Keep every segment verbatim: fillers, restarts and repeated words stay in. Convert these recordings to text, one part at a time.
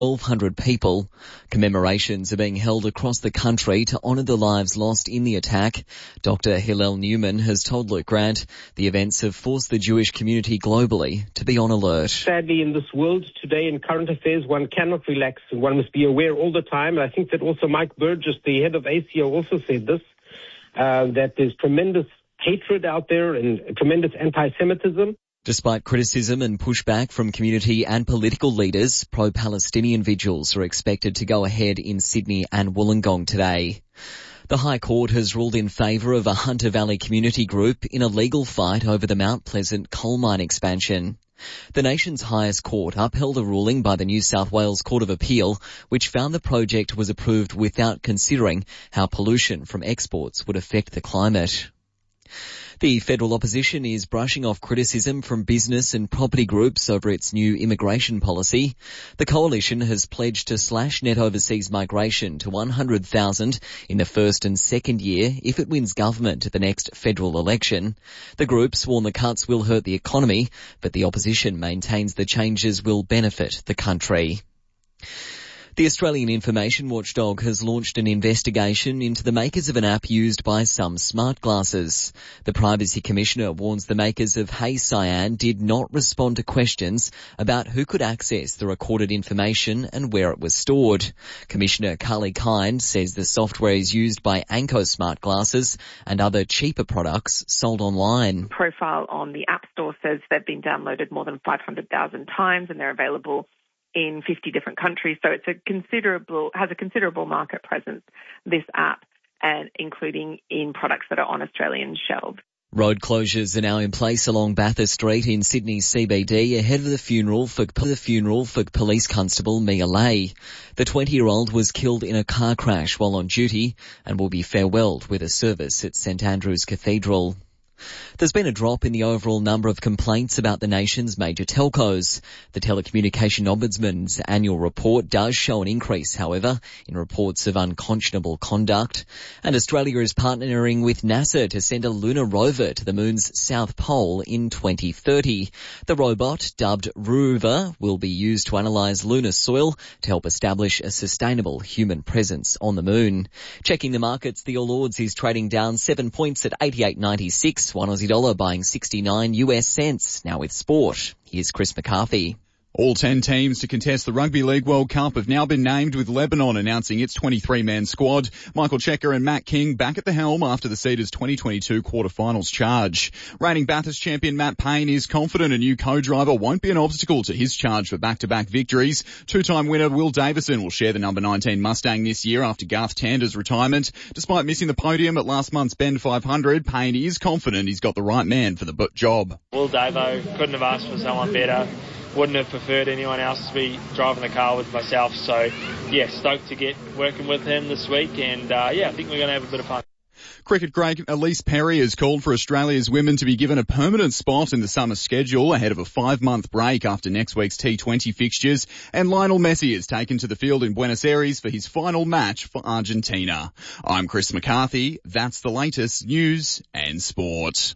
twelve hundred people. Commemorations are being held across the country to honour the lives lost in the attack. Doctor Hillel Newman has told Luke Grant the events have forced the Jewish community globally to be on alert. Sadly, in this world today, in current affairs, one cannot relax. One must be aware all the time. And I think that also Mike Burgess, the head of A C O, also said this, uh, that there's tremendous hatred out there and tremendous anti-Semitism. Despite criticism and pushback from community and political leaders, pro-Palestinian vigils are expected to go ahead in Sydney and Wollongong today. The High Court has ruled in favour of a Hunter Valley community group in a legal fight over the Mount Pleasant coal mine expansion. The nation's highest court upheld a ruling by the New South Wales Court of Appeal, which found the project was approved without considering how pollution from exports would affect the climate. The federal opposition is brushing off criticism from business and property groups over its new immigration policy. The coalition has pledged to slash net overseas migration to one hundred thousand in the first and second year if it wins government at the next federal election. The groups warn the cuts will hurt the economy, but the opposition maintains the changes will benefit the country. The Australian Information Watchdog has launched an investigation into the makers of an app used by some smart glasses. The Privacy Commissioner warns the makers of Hey Cyan did not respond to questions about who could access the recorded information and where it was stored. Commissioner Carly Kind says the software is used by Anko smart glasses and other cheaper products sold online. Profile on the App Store says they've been downloaded more than five hundred thousand times and they're available in fifty different countries. So it's a considerable, has a considerable market presence, this app, and including in products that are on Australian shelves. Road closures are now in place along Bathurst Street in Sydney's C B D ahead of the funeral for the funeral for Police Constable Mia Lay. The twenty-year-old was killed in a car crash while on duty and will be farewelled with a service at St Andrew's Cathedral. There's been a drop in the overall number of complaints about the nation's major telcos. The Telecommunication Ombudsman's annual report does show an increase, however, in reports of unconscionable conduct. And Australia is partnering with NASA to send a lunar rover to the moon's south pole in twenty thirty. The robot, dubbed Rover, will be used to analyse lunar soil to help establish a sustainable human presence on the moon. Checking the markets, the All Ords is trading down seven points at eighty-eight ninety-six. One Aussie dollar buying sixty-nine US cents. Now with sport, here's Chris McCarthy. All ten teams to contest the Rugby League World Cup have now been named, with Lebanon announcing its twenty-three man squad. Michael Checker and Matt King back at the helm after the Cedars twenty twenty-two quarterfinals charge. Reigning Bathurst champion Matt Payne is confident a new co-driver won't be an obstacle to his charge for back-to-back victories. Two-time winner Will Davison will share the number nineteen Mustang this year after Garth Tander's retirement. Despite missing the podium at last month's Bend five hundred, Payne is confident he's got the right man for the job. Will Davo, couldn't have asked for someone better. Wouldn't have preferred anyone else to be driving the car with myself. So, yeah, stoked to get working with him this week. And, uh, yeah, I think we're going to have a bit of fun. Cricket great Elise Perry has called for Australia's women to be given a permanent spot in the summer schedule ahead of a five-month break after next week's T twenty fixtures. And Lionel Messi is taken to the field in Buenos Aires for his final match for Argentina. I'm Chris McCarthy. That's the latest news and sport.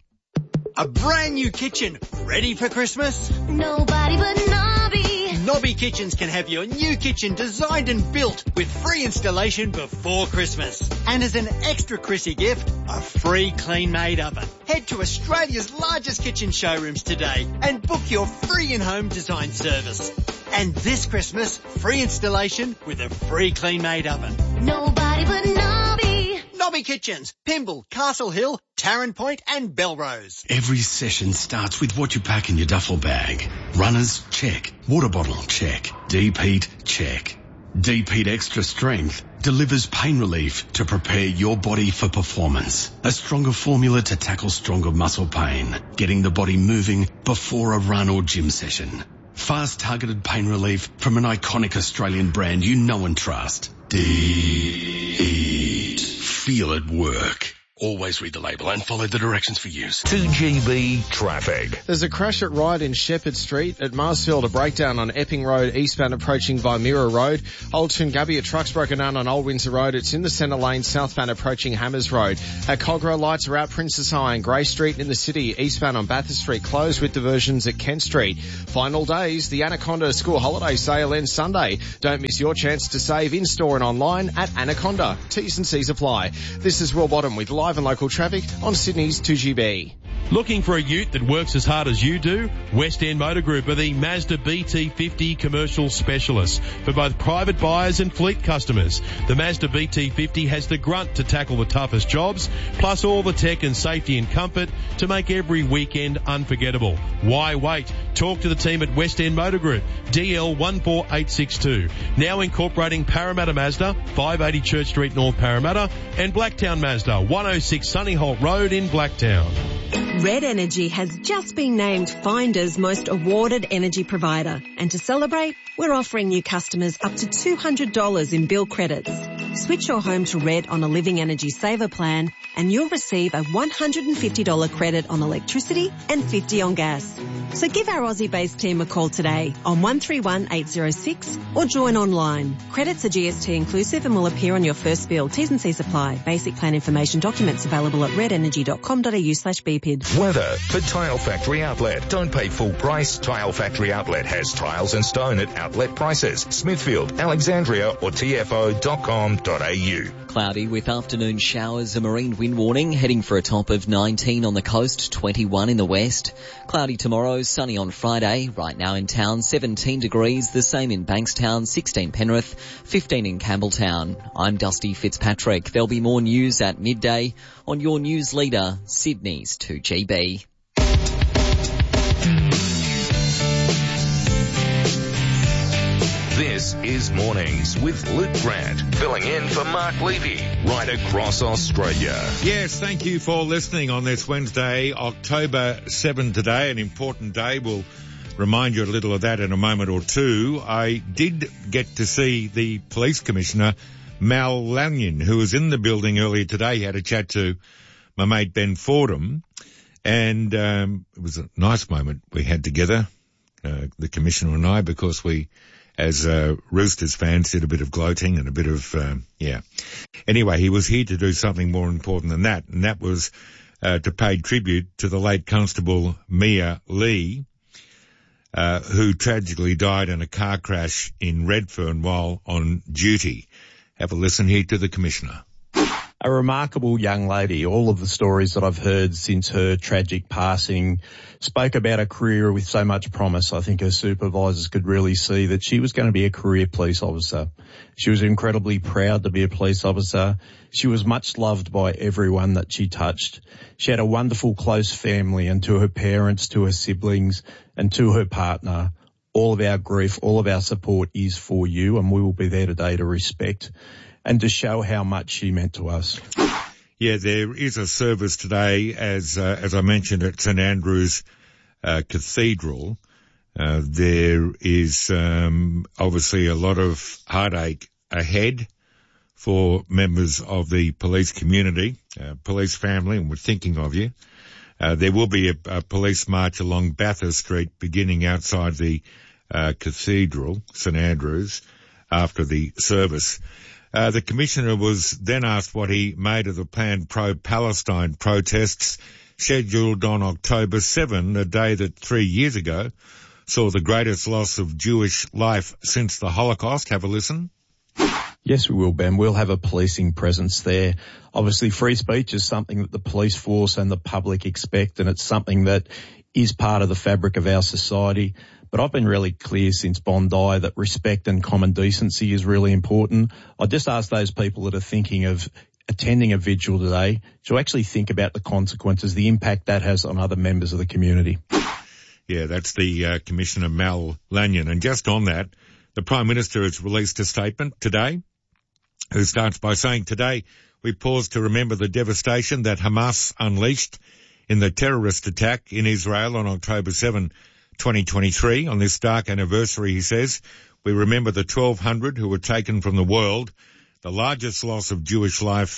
A brand new kitchen ready for Christmas? Nobody but Nobby. Nobby Kitchens can have your new kitchen designed and built with free installation before Christmas. And as an extra Chrissy gift, a free clean-made oven. Head to Australia's largest kitchen showrooms today and book your free in-home design service. And this Christmas, free installation with a free clean-made oven. Nobody but Nobby. Nobby Kitchens, Pymble, Castle Hill, Tarrant Point and Belrose. Every session starts with what you pack in your duffel bag. Runners, check. Water bottle, check. Deep heat, check. Deep Heat Extra Strength delivers pain relief to prepare your body for performance. A stronger formula to tackle stronger muscle pain, getting the body moving before a run or gym session. Fast targeted pain relief from an iconic Australian brand you know and trust. Deep Heat. Feel it work. Always read the label and follow the directions for use. two G B traffic. There's a crash at Ryde in Shepherd Street. At Marsfield, a breakdown on Epping Road, eastbound approaching Vimera Road. Old Toongabbie, a truck's broken down on Old Windsor Road. It's in the centre lane, southbound approaching Hammers Road. At Cogra, lights are out Princess High and Grey Street in the city, eastbound on Bathurst Street, closed with diversions at Kent Street. Final days, the Anaconda School Holiday Sale ends Sunday. Don't miss your chance to save in-store and online at Anaconda. T's and C's apply. This is Will Bottom with live and local traffic on Sydney's two G B. Looking for a ute that works as hard as you do? West End Motor Group are the Mazda B T fifty commercial specialists for both private buyers and fleet customers. The Mazda B T fifty has the grunt to tackle the toughest jobs, plus all the tech and safety and comfort to make every weekend unforgettable. Why wait? Talk to the team at West End Motor Group, D L one four eight six two. Now incorporating Parramatta Mazda, five eighty Church Street, North Parramatta, and Blacktown Mazda, one oh six Sunnyholt Road in Blacktown. Red Energy has just been named Finder's most awarded energy provider. And to celebrate, we're offering new customers up to two hundred dollars in bill credits. Switch your home to Red on a Living Energy Saver plan and you'll receive a one hundred fifty dollars credit on electricity and fifty dollars on gas. So give our Aussie-based team a call today on one three one eight zero six or join online. Credits are G S T inclusive and will appear on your first bill. T's and C's apply. Basic plan information documents available at redenergy dot com dot a u slash b p i d. Weather for Tile Factory Outlet. Don't pay full price. Tile Factory Outlet has tiles and stone at outlet prices. Smithfield, Alexandria or t f o dot com dot a u. Cloudy with afternoon showers, a marine wind warning, heading for a top of nineteen on the coast, twenty-one in the west. Cloudy tomorrow, sunny on Friday. Right now in town, seventeen degrees, the same in Bankstown, sixteen Penrith, fifteen in Campbelltown. I'm Dusty Fitzpatrick. There'll be more news at midday on your news leader, Sydney's two G B. This is Mornings with Luke Grant, filling in for Mark Levy, right across Australia. Yes, thank you for listening on this Wednesday, October seventh today, an important day. We'll remind you a little of that in a moment or two. I did get to see the Police Commissioner, Mal Lanyon, who was in the building earlier today. He had a chat to my mate Ben Fordham, and um, it was a nice moment we had together, uh, the Commissioner and I, because we, as uh, Roosters fans, did a bit of gloating and a bit of, um, yeah. Anyway, he was here to do something more important than that, and that was uh, to pay tribute to the late Constable Mia Lee, uh, who tragically died in a car crash in Redfern while on duty. Have a listen here to the Commissioner. A remarkable young lady. All of the stories that I've heard since her tragic passing spoke about a career with so much promise. I think her supervisors could really see that she was going to be a career police officer. She was incredibly proud to be a police officer. She was much loved by everyone that she touched. She had a wonderful close family, and to her parents, to her siblings, and to her partner, all of our grief, all of our support is for you, and we will be there today to respect and to show how much she meant to us. Yeah, there is a service today, as uh, as I mentioned, at St Andrew's uh, Cathedral. Uh, there is um, obviously a lot of heartache ahead for members of the police community, uh, police family, and we're thinking of you. Uh, there will be a, a police march along Bathurst Street beginning outside the uh, Cathedral, St Andrew's, after the service. Uh, the Commissioner was then asked what he made of the planned pro-Palestine protests scheduled on October seventh, a day that three years ago saw the greatest loss of Jewish life since the Holocaust. Have a listen. Yes, we will, Ben. We'll have a policing presence there. Obviously, free speech is something that the police force and the public expect, and it's something that is part of the fabric of our society. But I've been really clear since Bondi that respect and common decency is really important. I just ask those people that are thinking of attending a vigil today to actually think about the consequences, the impact that has on other members of the community. Yeah, that's the uh, Commissioner Mal Lanyon. And just on that, the Prime Minister has released a statement today, who starts by saying, today we pause to remember the devastation that Hamas unleashed in the terrorist attack in Israel on October seventh, twenty twenty-three. On this dark anniversary, he says, we remember the twelve hundred who were taken from the world, the largest loss of Jewish life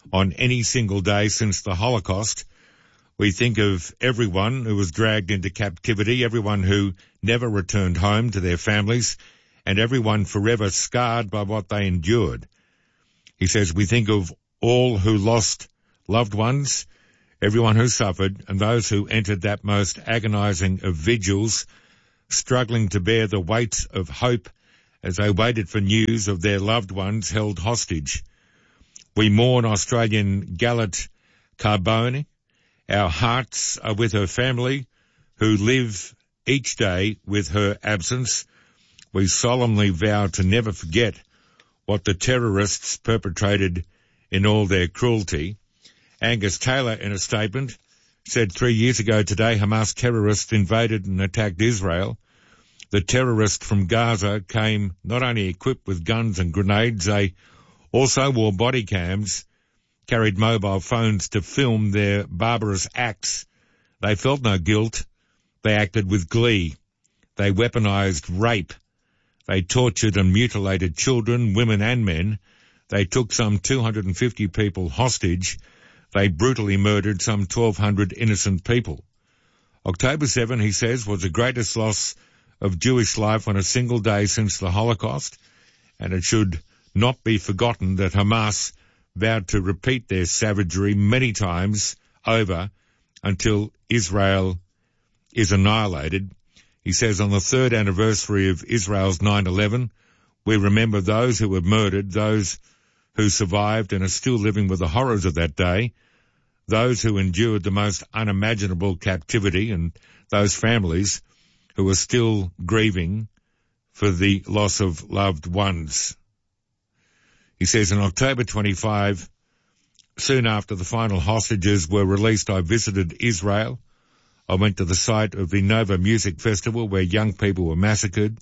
on any single day since the Holocaust. We think of everyone who was dragged into captivity, everyone who never returned home to their families, and everyone forever scarred by what they endured. He says we think of all who lost loved ones, everyone who suffered, and those who entered that most agonizing of vigils, struggling to bear the weight of hope as they waited for news of their loved ones held hostage. We mourn Australian Galet Carbone. Our hearts are with her family, who live each day with her absence. We solemnly vow to never forget what the terrorists perpetrated in all their cruelty. Angus Taylor, in a statement, said three years ago today, Hamas terrorists invaded and attacked Israel. The terrorists from Gaza came not only equipped with guns and grenades, they also wore body cams, carried mobile phones to film their barbarous acts. They felt no guilt. They acted with glee. They weaponized rape. They tortured and mutilated children, women and men. They took some two hundred fifty people hostage. They brutally murdered some twelve hundred innocent people. October seventh, he says, was the greatest loss of Jewish life on a single day since the Holocaust, and it should not be forgotten that Hamas vowed to repeat their savagery many times over until Israel is annihilated. He says on the third anniversary of Israel's nine eleven, we remember those who were murdered, those who survived and are still living with the horrors of that day, those who endured the most unimaginable captivity, and those families who are still grieving for the loss of loved ones. He says on October twenty-fifth, soon after the final hostages were released, I visited Israel. I went to the site of the Nova Music Festival where young people were massacred.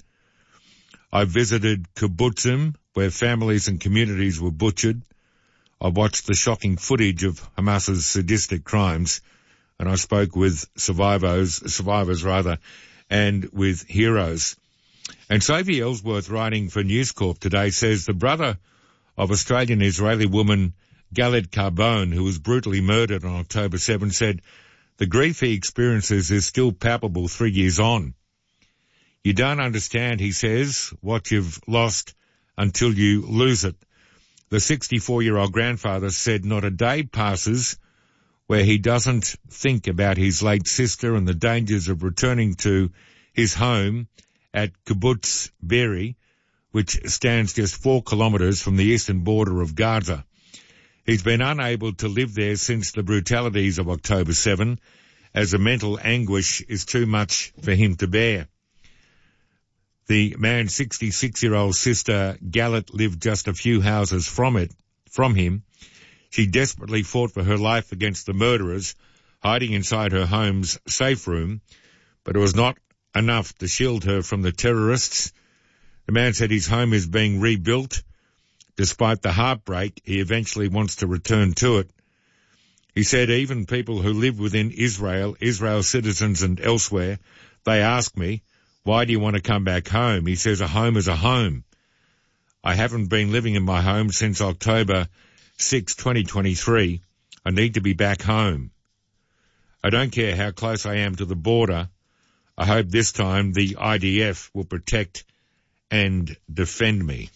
I visited kibbutzim where families and communities were butchered. I watched the shocking footage of Hamas's sadistic crimes, and I spoke with survivors, survivors rather, and with heroes. And Sophie Ellsworth, writing for News Corp today, says the brother of Australian-Israeli woman Galet Carbone, who was brutally murdered on October seventh, said, the grief he experiences is still palpable three years on. You don't understand, he says, what you've lost until you lose it. The sixty-four-year-old grandfather said not a day passes where he doesn't think about his late sister and the dangers of returning to his home at Kibbutz Be'eri, which stands just four kilometres from the eastern border of Gaza. He's been unable to live there since the brutalities of October seventh, as the mental anguish is too much for him to bear. The man's sixty-six-year-old sister, Galet, lived just a few houses from it, from him. She desperately fought for her life against the murderers, hiding inside her home's safe room, but it was not enough to shield her from the terrorists. The man said his home is being rebuilt. Despite the heartbreak, he eventually wants to return to it. He said even people who live within Israel, Israel citizens and elsewhere, they ask me, why do you want to come back home? He says a home is a home. I haven't been living in my home since October sixth, twenty twenty-three. I need to be back home. I don't care how close I am to the border. I hope this time the I D F will protect and defend me.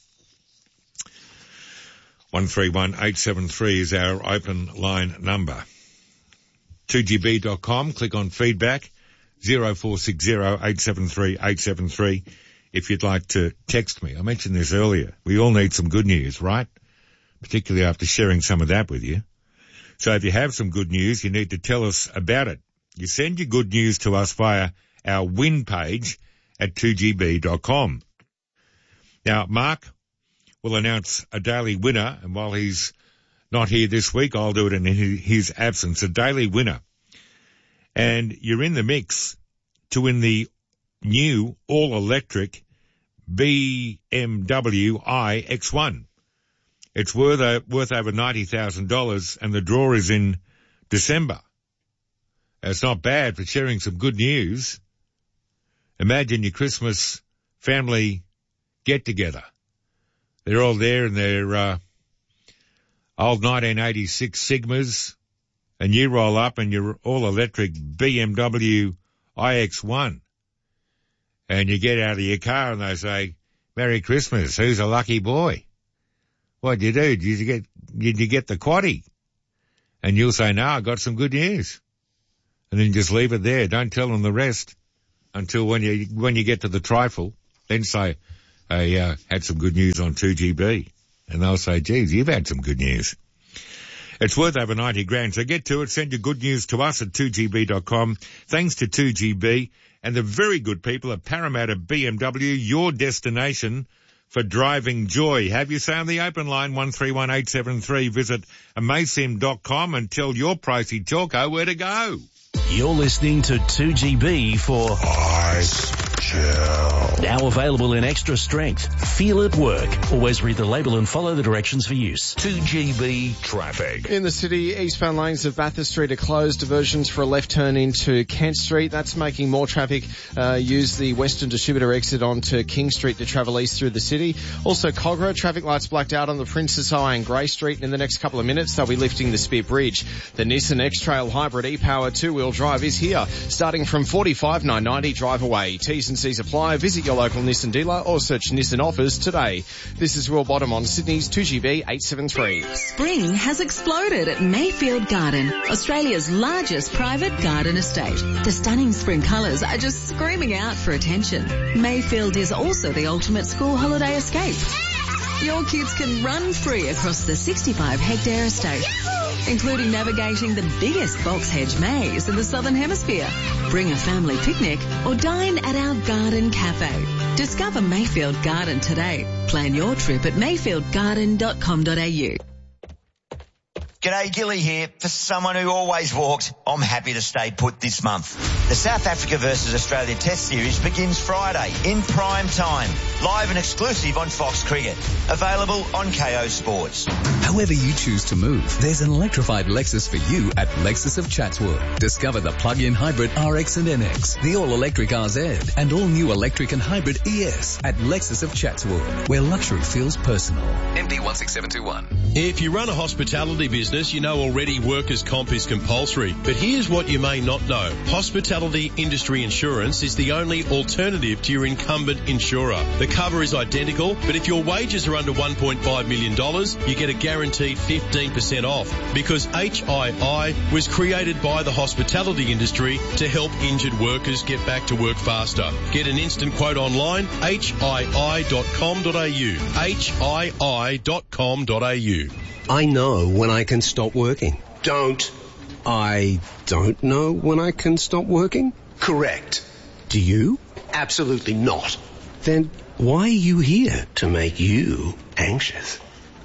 one three one eight seven three is our open line number. two G B dot com, click on feedback, zero four six zero eight seven three eight seven three if you'd like to text me. I mentioned this earlier. We all need some good news, right? Particularly after sharing some of that with you. So if you have some good news, you need to tell us about it. You send your good news to us via our win page at two G B dot com. Now, Mark will announce a daily winner, and while he's not here this week, I'll do it in his absence, a daily winner. And you're in the mix to win the new all-electric B M W i X one. It's worth, uh, worth over ninety thousand dollars, and the draw is in December. It's not bad for sharing some good news. Imagine your Christmas family get-together. They're all there in their uh, old nineteen eighty-six Sigmas, and you roll up and you're all-electric B M W i X one. And you get out of your car and they say, Merry Christmas, who's a lucky boy? What'd you do? Did you get, did you get the quaddie? And you'll say, no, I got some good news. And then just leave it there. Don't tell them the rest until when you, when you get to the trifle, then say, I uh, had some good news on two G B. And they'll say, geez, you've had some good news. It's worth over ninety grand. So get to it. Send your good news to us at two G B dot com. Thanks to two G B and the very good people at Parramatta B M W, your destination for driving joy. Have your say on the open line, one three one eight seven three. Visit amaysim dot com and tell your pricey telco where to go. You're listening to two G B for Ice Chill. Now available in extra strength. Feel it work. Always read the label and follow the directions for use. two G B traffic. In the city, eastbound lanes of Bathurst Street are closed. Diversions for a left turn into Kent Street. That's making more traffic uh, use the Western Distributor exit onto King Street to travel east through the city. Also, Cogra, traffic lights blacked out on the Princess Eye and Grey Street. In the next couple of minutes, they'll be lifting the Spear Bridge. The Nissan X-Trail Hybrid e-Power two-wheel drive is here, starting from forty-five nine ninety. Drive away. T's and C's apply. Visit your local Nissan dealer or search Nissan offers today. This is Will Bottom on Sydney's two G B eight seven three. Spring has exploded at Mayfield Garden, Australia's largest private garden estate. The stunning spring colours are just screaming out for attention. Mayfield is also the ultimate school holiday escape. Your kids can run free across the sixty-five hectare estate, including navigating the biggest box hedge maze in the Southern Hemisphere. Bring a family picnic or dine at our garden cafe. Discover Mayfield Garden today. Plan your trip at mayfield garden dot com dot a u. G'day, Gilly here. For someone who always walked, I'm happy to stay put this month. The South Africa versus Australia Test Series begins Friday in prime time. Live and exclusive on Fox Cricket. Available on K O Sports. However you choose to move, there's an electrified Lexus for you at Lexus of Chatswood. Discover the plug-in hybrid R X and N X, the all-electric R Z, and all-new electric and hybrid E S at Lexus of Chatswood, where luxury feels personal. M P one six seven two one. If you run a hospitality business, you know already workers' comp is compulsory. But here's what you may not know. Hospitality Industry Insurance is the only alternative to your incumbent insurer. The cover is identical, but if your wages are under one point five million dollars, you get a guaranteed fifteen percent off, because H I I was created by the hospitality industry to help injured workers get back to work faster. Get an instant quote online, H I I dot com dot a u. H I I dot com dot a u. I know when I can stop working. Don't. I don't know when I can stop working? Correct. Do you? Absolutely not. Then why are you here? To make you anxious.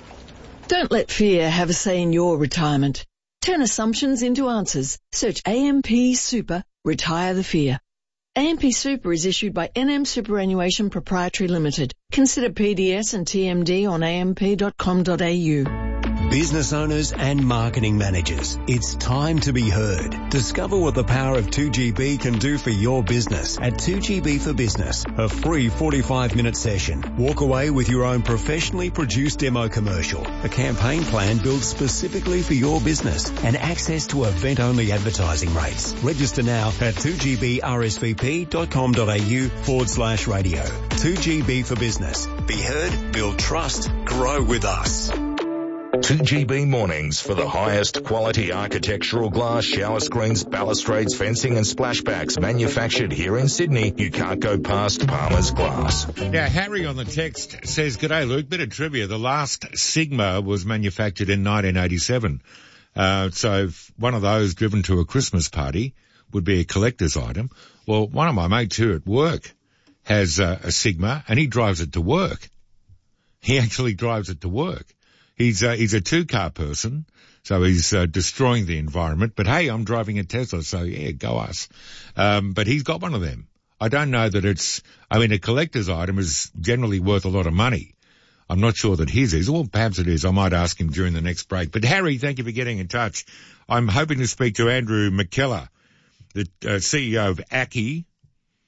Don't let fear have a say in your retirement. Turn assumptions into answers. Search A M P Super, retire the fear. A M P Super is issued by N M Superannuation Proprietary Limited. Consider P D S and T M D on a m p dot com dot a u. Business owners and marketing managers, it's time to be heard. Discover what the power of two G B can do for your business at two G B for Business, a free forty-five minute session. Walk away with your own professionally produced demo commercial, a campaign plan built specifically for your business, and access to event-only advertising rates. Register now at two g b r s v p dot com dot a u forward slash radio. two G B for Business. Be heard, build trust, grow with us. two G B mornings for the highest quality architectural glass, shower screens, balustrades, fencing and splashbacks manufactured here in Sydney. You can't go past Palmer's Glass. Now, Harry on the text says, G'day Luke, bit of trivia. The last Sigma was manufactured in nineteen eighty-seven. Uh, so if one of those driven to a Christmas party would be a collector's item. Well, one of my mates here at work has uh, a Sigma and he drives it to work. He actually drives it to work. He's uh, he's a two-car person, so he's uh, destroying the environment. But hey, I'm driving a Tesla, so yeah, go us. Um, but he's got one of them. I don't know that it's, I mean, a collector's item is generally worth a lot of money. I'm not sure that his is. Well, perhaps it is. I might ask him during the next break. But Harry, thank you for getting in touch. I'm hoping to speak to Andrew McKellar, the uh, C E O of A C I.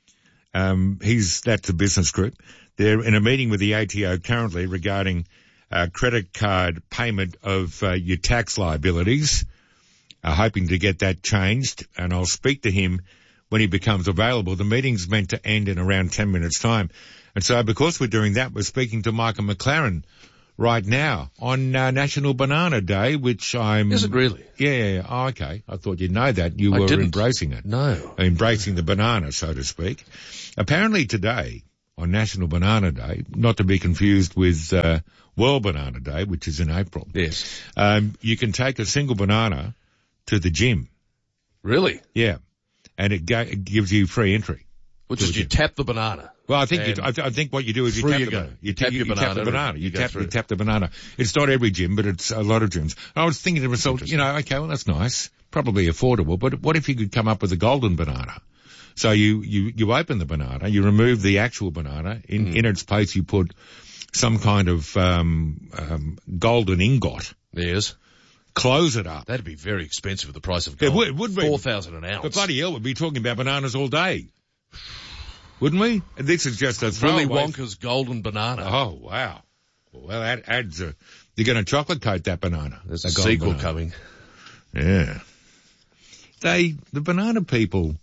Um, he's, that's a business group. They're in a meeting with the A T O currently regarding uh, credit card payment of uh, your tax liabilities. Uh, hoping to get that changed, and I'll speak to him when he becomes available. The meeting's meant to end in around ten minutes' time. And so because we're doing that, we're speaking to Michael McLaren right now on uh, National Banana Day, which I'm... Is it really? Yeah, yeah, yeah. Oh, okay. I thought you'd know that. You I were didn't. embracing it. No. Embracing the banana, so to speak. Apparently today, on National Banana Day, not to be confused with uh, World Banana Day, which is in April. Yes. Um, you can take a single banana to the gym. Really? Yeah. And it, ga- it gives you free entry. Which is you tap the banana. Well, I think you, I, th- I think what you do is you Through tap you the go. banana. You tap you, your you banana tap the banana. and You you go tap, through. you tap the banana. It's not every gym, but it's a lot of gyms. I was thinking to myself, you know, okay, well, that's nice. Probably affordable. But what if you could come up with a golden banana? So you, you, you open the banana, you remove the actual banana. In, Mm. in its place, you put some kind of um, um, golden ingot. Yes. Close it up. That'd be very expensive at the price of It gold. would, it would be. Four thousand an ounce. But bloody hell, we'd be talking about bananas all day. Wouldn't we? This is just a throwaway. Willy Wonka's golden banana. Oh, wow. Well, that adds a... You're going to chocolate coat that banana. There's a a golden sequel banana. coming. Yeah. They, the banana people,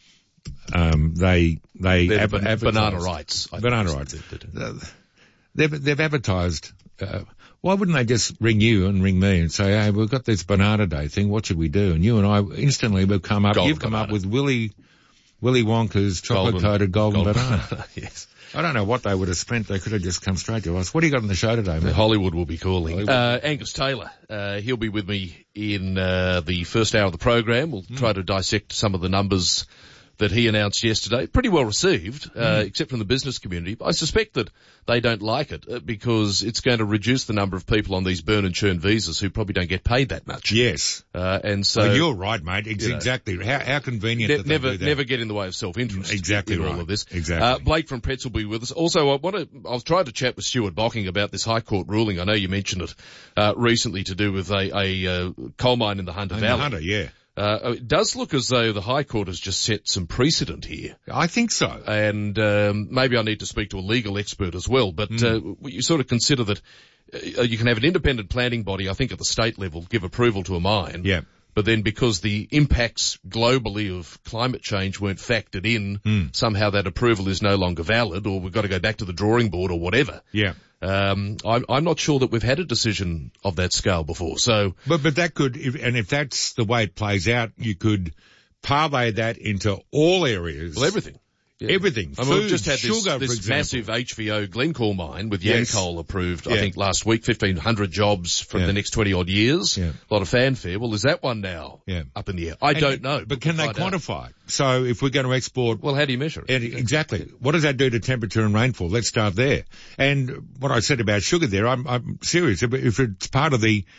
um, they, they They're ab- ban- advertise- banana rights. I think Banana that's rights. the- the- They've, they've advertised, uh, why wouldn't they just ring you and ring me and say, hey, we've got this banana day thing, what should we do? And you and I instantly will come up, Golden you've come banana. up with Willy, Willy Wonka's chocolate coated golden, golden banana. banana, yes. I don't know what they would have spent. They could have just come straight to us. What do you got on the show today, mate? Hollywood will be calling. Hollywood. Uh, Angus Taylor, uh, he'll be with me in uh, the first hour of the program. We'll Hmm. try to dissect some of the numbers that he announced yesterday. Pretty well received, uh, Hmm. except from the business community. I suspect that they don't like it uh, because it's going to reduce the number of people on these burn and churn visas who probably don't get paid that much. Yes. Uh, and so... Well, you're right, mate. It's you know, exactly. How, how convenient Ne- that they never, do that. never get in the way of self-interest. Exactly in all right. of this. Exactly. Uh, Blake from Pretz will be with us. Also, I want to. I was trying to chat with Stuart Bocking about this High Court ruling. I know you mentioned it uh, recently to do with a, a uh, coal mine in the Hunter In the Valley. Hunter, yeah. Uh, it does look as though the High Court has just set some precedent here. I think so. And um, maybe I need to speak to a legal expert as well. But Mm. uh, you sort of consider that uh, you can have an independent planning body, I think at the state level, give approval to a mine. Yeah. But then because the impacts globally of climate change weren't factored in, Mm. somehow that approval is no longer valid, or we've got to go back to the drawing board or whatever. Yeah. Um, I'm, I'm not sure that we've had a decision of that scale before. So, But but that could, if, and if that's the way it plays out, you could parlay that into all areas. well, everything. Yeah. Everything. I mean, we've Food, just had sugar, this, for this example. massive H V O Glencore mine with Yes. Yancoal approved, I Yeah. think, last week, fifteen hundred jobs for Yeah. the next twenty odd years. Yeah. A lot of fanfare. Well, is that one now Yeah. up in the air? I And- don't know. But can they we'll find out. quantify it? So if we're going to export... Well, how do you measure it? And exactly. What does that do to temperature and rainfall? Let's start there. And what I said about sugar there, I'm, I'm serious. If- If it's part of the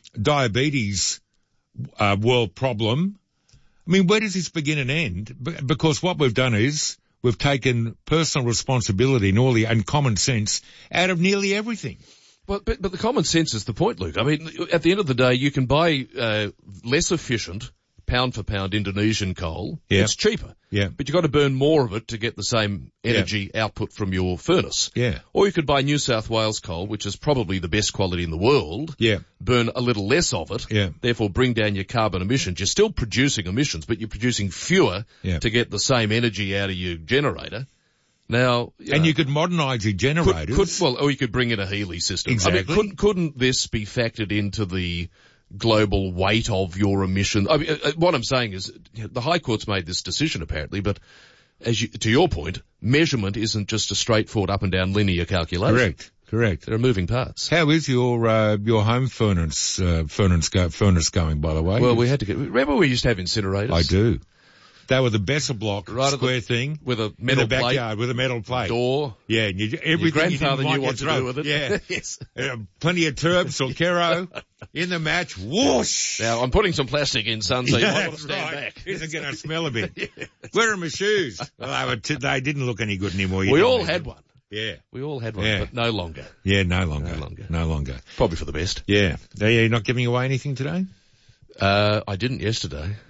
diabetes uh, world problem, I mean, where does this begin and end? Be- Because what we've done is we've taken personal responsibility and all the and common sense out of nearly everything. But, but but the common sense is the point, Luke. I mean, at the end of the day, you can buy uh, less efficient pound for pound Indonesian coal. Yeah. It's cheaper. Yeah. But you've got to burn more of it to get the same energy output from your furnace. Yeah. Or you could buy New South Wales coal, which is probably the best quality in the world. Yeah. Burn a little less of it. Yeah. Therefore bring down your carbon emissions. You're still producing emissions, but you're producing fewer Yeah. to get the same energy out of your generator. Now, you And know, you could modernise your could, generators. could, well, or you could bring in a Healy system. Exactly. I mean, couldn't, couldn't this be factored into the global weight of your emissions? I mean, uh, what I'm saying is the High Court's made this decision apparently, but as you, to your point, measurement isn't just a straightforward up and down linear calculation. Correct. Correct. There are moving parts. How is your uh, your home furnace uh, furnace go, furnace going? By the way, Well, we had to get. Remember, we used to have incinerators. I do. They were the Besser block Right at square the- thing with a in metal the backyard plate, with a metal plate. door. Yeah, and you, Your everything grandfather you didn't knew want what to your do throat. with it. Yeah, Yes. Uh, plenty of turbs or Kero in the match. Whoosh! Now I'm putting some plastic in, son, so you Yeah, might want to that's stand right. back. Isn't going to smell a bit. Where are my shoes? Well, they, were t- they didn't look any good anymore. You We know all that. had one. Yeah. We all had one, Yeah. but no longer. Yeah, no longer. No longer. No longer. Probably for the best. Yeah. Are you not giving away anything today? Uh, I didn't yesterday.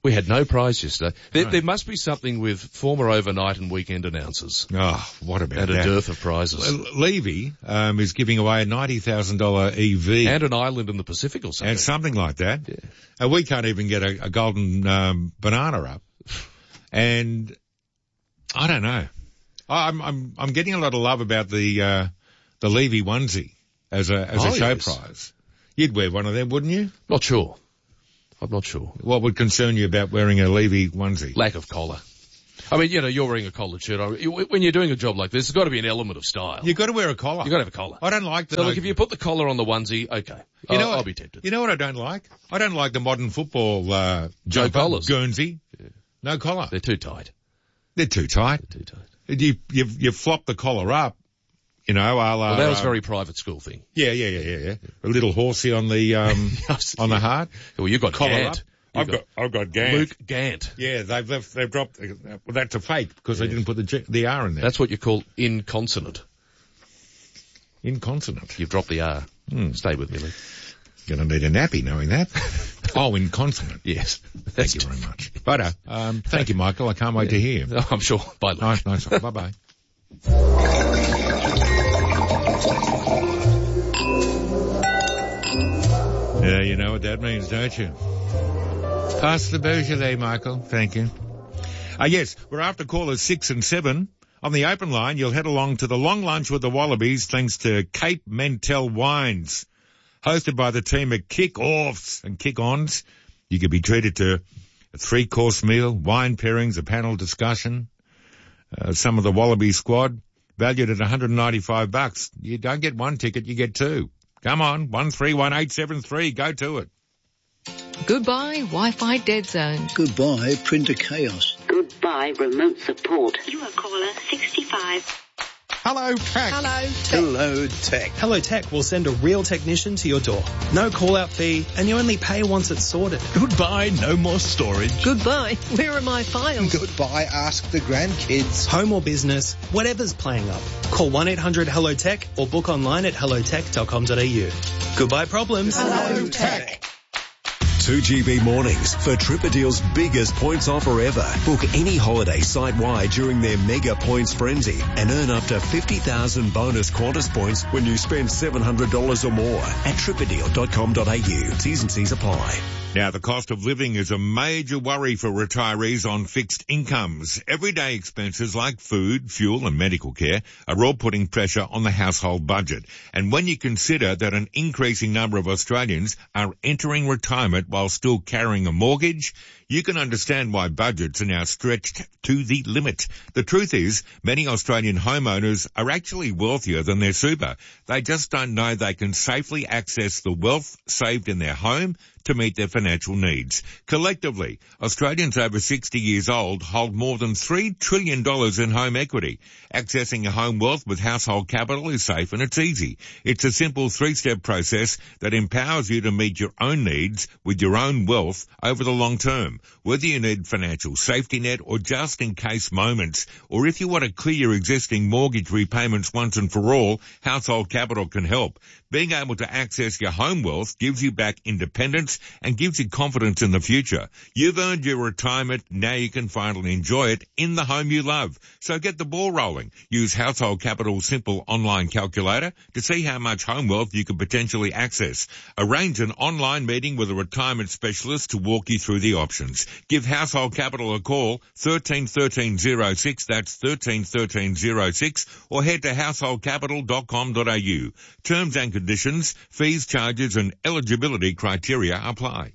We had no prize yesterday. There, No. there must be something with former overnight and weekend announcers. Oh, what about and that? a dearth of prizes. Well, Levy um, is giving away a ninety thousand dollars E V. And an island in the Pacific or something. And something like that. Yeah. And we can't even get a, a golden um, banana up. And I don't know. I'm I'm I'm getting a lot of love about the uh, the Levy onesie as a as Oh, a show yes. prize. You'd wear one of them, wouldn't you? Not sure. I'm not sure. What would concern you about wearing a Levy onesie? Lack of collar. I mean, you know, you're wearing a collared shirt. I- you- When you're doing a job like this, there's got to be an element of style. You've got to wear a collar. You've got to have a collar. I don't like the. So look, if you put the collar on the onesie, okay. You know I'll, what, I'll be tempted. You know what I don't like? I don't like the modern football uh, Joe jumper, collars. Guernsey. No collar. They're too tight. They're too tight. Too tight. You you you flop the collar up. You know, a la, Well, that was a uh, very private school thing. Yeah, yeah, yeah, yeah, yeah. A little horsey on the um on the heart. Well, you've got Collar Gant. up. I've got, I've got Gant. Luke Gant. Yeah, they've left, they've dropped. Uh, well, that's a fake because they didn't put the G, the R in there. That's what you call inconsonant. Inconsonant. You've dropped the R. Hmm. Stay with me, Lee. Gonna need a nappy knowing that. Oh, inconsonant. Yes. Thank you very much. But uh, um, thank you, Michael. I can't wait to hear. Oh, I'm sure. Bye, Luke. Nice, nice. Bye bye. Yeah, you know what that means, don't you? Pass the Beaujolais, Michael. Thank you. Ah, uh, yes, we're after callers six and seven. On the open line, you'll head along to the long lunch with the Wallabies thanks to Cape Mentel Wines. Hosted by the team at Kick-Offs and Kick-Ons. You could be treated to a three-course meal, wine pairings, a panel discussion. Uh, some of the Wallaby squad, valued at one hundred ninety-five bucks. You don't get one ticket, you get two. Come on, one three one eight seven three, go to it. Goodbye, Wi-Fi dead zone. Goodbye, printer chaos. Goodbye, remote support. You are caller sixty-five. Hello, Tech. Hello, Hello, Tech. Hello Tech will send a real technician to your door. No call-out fee, and you only pay once it's sorted. Goodbye, no more storage. Goodbye, where are my files? Goodbye, ask the grandkids. Home or business, whatever's playing up. Call one eight hundred hello tech or book online at hello tech dot com dot a u. Goodbye problems. Hello, Tech. two G B mornings for Tripadeal's biggest points offer ever. Book any holiday site-wide during their mega points frenzy and earn up to fifty thousand bonus Qantas points when you spend seven hundred dollars or more at tripadeal dot com dot a u. T's and C's apply. Now, the cost of living is a major worry for retirees on fixed incomes. Everyday expenses like food, fuel and medical care are all putting pressure on the household budget. And when you consider that an increasing number of Australians are entering retirement while still carrying a mortgage, you can understand why budgets are now stretched to the limit. The truth is, many Australian homeowners are actually wealthier than their super. They just don't know they can safely access the wealth saved in their home to meet their financial needs. Collectively, Australians over sixty years old hold more than three trillion dollars in home equity. Accessing your home wealth with Household Capital is safe and it's easy. It's a simple three-step process that empowers you to meet your own needs with your own wealth over the long term. Whether you need financial safety net or just in case moments, or if you want to clear your existing mortgage repayments once and for all, Household Capital can help. Being able to access your home wealth gives you back independence and gives you confidence in the future. You've earned your retirement, now you can finally enjoy it in the home you love. So get the ball rolling. Use Household Capital's simple online calculator to see how much home wealth you could potentially access. Arrange an online meeting with a retirement specialist to walk you through the options. Give Household Capital a call, thirteen thirteen oh six, that's thirteen thirteen oh six, or head to household capital dot com dot a u. Terms and conditions, fees, charges and eligibility criteria apply.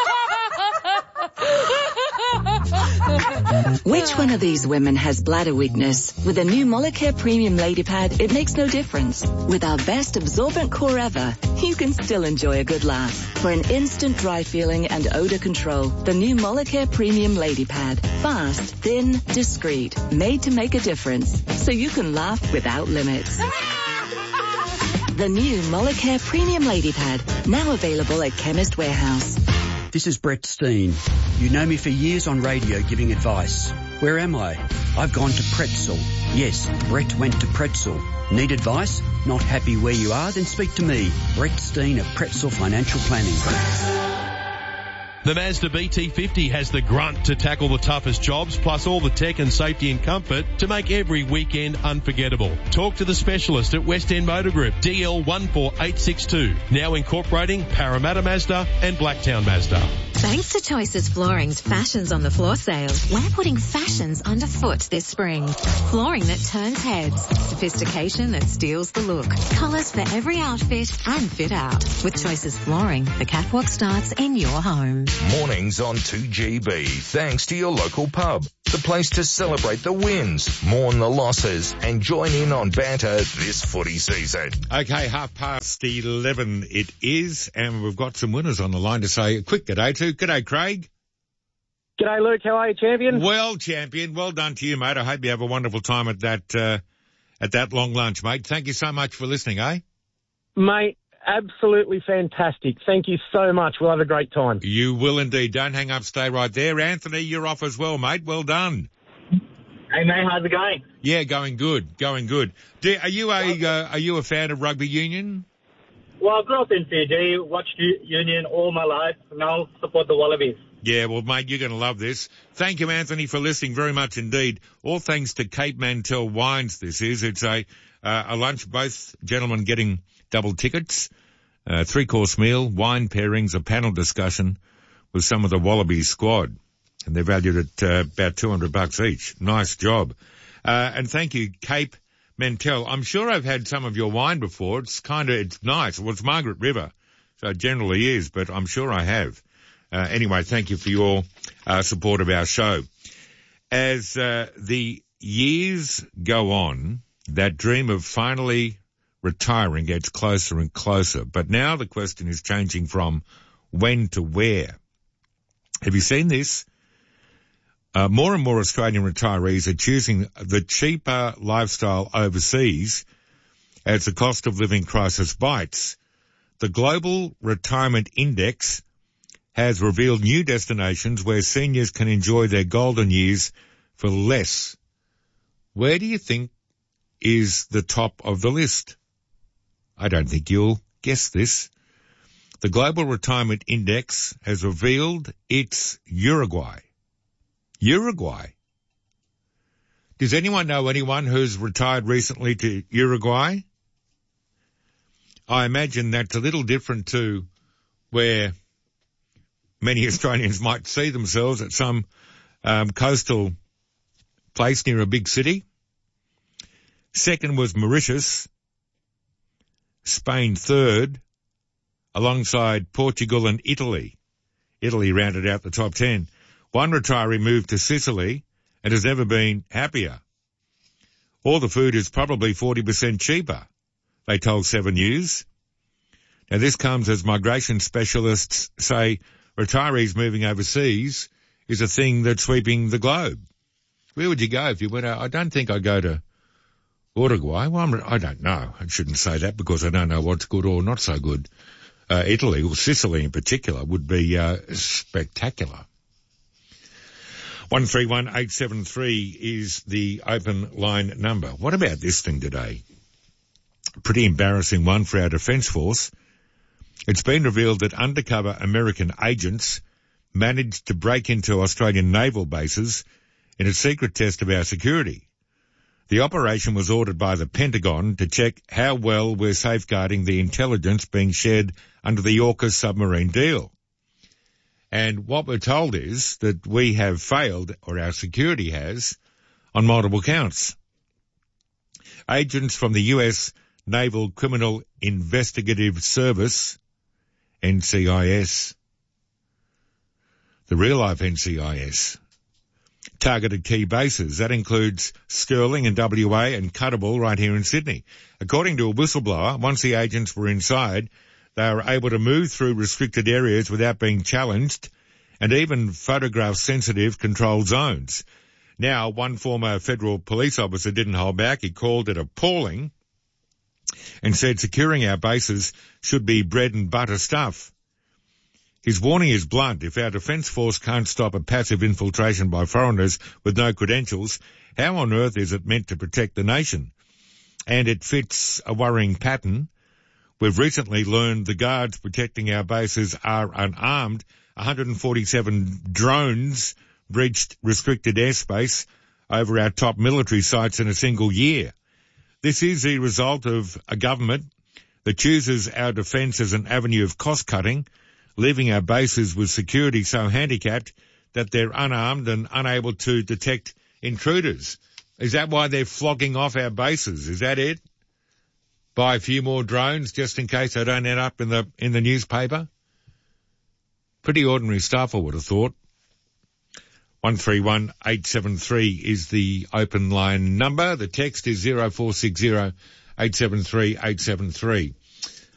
Which one of these women has bladder weakness? With a new Molicare Premium Lady Pad, it makes no difference. With our best absorbent core ever, you can still enjoy a good laugh. For an instant dry feeling and odor control, the new Molicare Premium Lady Pad. Fast, thin, discreet, made to make a difference, so you can laugh without limits. The new Molicare Premium Lady Pad, now available at Chemist Warehouse. This is Brett Steen. You know me for years on radio giving advice. Where am I? I've gone to Pretzel. Yes, Brett went to Pretzel. Need advice? Not happy where you are? Then speak to me, Brett Steen of Pretzel Financial Planning. The Mazda B T fifty has the grunt to tackle the toughest jobs, plus all the tech and safety and comfort to make every weekend unforgettable. Talk to the specialist at West End Motor Group, D L one four eight six two, now incorporating Parramatta Mazda and Blacktown Mazda. Thanks to Choices Flooring's Fashions on the Floor sale, we're putting fashions underfoot this spring. Flooring that turns heads, sophistication that steals the look, colours for every outfit and fit out. With Choices Flooring, the catwalk starts in your home. Mornings on two G B, thanks to your local pub. The place to celebrate the wins, mourn the losses, and join in on banter this footy season. Okay, half past eleven it is, and we've got some winners on the line to say a quick g'day to. G'day, Craig. G'day, Luke. How are you, champion? Well, champion. Well done to you, mate. I hope you have a wonderful time at that uh, at that long lunch, mate. Thank you so much for listening, eh? Mate, absolutely fantastic. Thank you so much. We'll have a great time. You will indeed. Don't hang up. Stay right there. Anthony, you're off as well, mate. Well done. Hey, mate. How's it going? Yeah, going good. Going good. Do, are you a uh, are you a fan of rugby union? Well, I grew up in Fiji, watched Union all my life, now support the Wallabies. Yeah, well, mate, you're going to love this. Thank you, Anthony, for listening very much indeed. All thanks to Cape Mantell Wines, this is. It's a uh, a lunch, both gentlemen getting double tickets, uh, three-course meal, wine pairings, a panel discussion with some of the Wallabies squad. And they're valued at uh, about two hundred bucks each. Nice job. Uh, and thank you, Cape Mantell. I'm sure I've had some of your wine before. It's kind of, it's nice. Well, it's Margaret River, so it generally is, but I'm sure I have. Uh, anyway, thank you for your uh, support of our show. As uh, the years go on, that dream of finally retiring gets closer and closer. But now the question is changing from when to where. Have you seen this? Uh, more and more Australian retirees are choosing the cheaper lifestyle overseas as the cost of living crisis bites. The Global Retirement Index has revealed new destinations where seniors can enjoy their golden years for less. Where do you think is the top of the list? I don't think you'll guess this. The Global Retirement Index has revealed it's Uruguay. Uruguay. Does anyone know anyone who's retired recently to Uruguay? I imagine that's a little different to where many Australians might see themselves at some um, coastal place near a big city. Second was Mauritius. Spain third, alongside Portugal and Italy. Italy rounded out the top ten. One retiree moved to Sicily and has never been happier. All the food is probably forty percent cheaper, they told Seven News. Now this comes as migration specialists say retirees moving overseas is a thing that's sweeping the globe. Where would you go if you went out? I don't think I'd go to Uruguay. Well, I'm, I don't know. I shouldn't say that because I don't know what's good or not so good. Uh, Italy, or Sicily in particular, would be uh, spectacular. one three one eight seven three is the open line number. What about this thing today? Pretty embarrassing one for our Defence Force. It's been revealed that undercover American agents managed to break into Australian naval bases in a secret test of our security. The operation was ordered by the Pentagon to check how well we're safeguarding the intelligence being shared under the AUKUS submarine deal. And what we're told is that we have failed, or our security has, on multiple counts. Agents from the U S Naval Criminal Investigative Service, N C I S, the real-life N C I S, targeted key bases. That includes Stirling in W A and Cuttable right here in Sydney. According to a whistleblower, once the agents were inside, they were able to move through restricted areas without being challenged and even photograph sensitive controlled zones. Now, one former federal police officer didn't hold back. He called it appalling and said securing our bases should be bread and butter stuff. His warning is blunt. If our Defence Force can't stop a passive infiltration by foreigners with no credentials, how on earth is it meant to protect the nation? And it fits a worrying pattern. We've recently learned the guards protecting our bases are unarmed one hundred forty-seven drones breached restricted airspace over our top military sites in a single year. This is the result of a government that chooses our defence as an avenue of cost-cutting, leaving our bases with security so handicapped that they're unarmed and unable to detect intruders. Is that why they're flogging off our bases? Is that it? Buy a few more drones just in case they don't end up in the in the newspaper? Pretty ordinary stuff, I would have thought. one three one eight seven three is the open line number. The text is zero four six zero eight seven three eight seven three.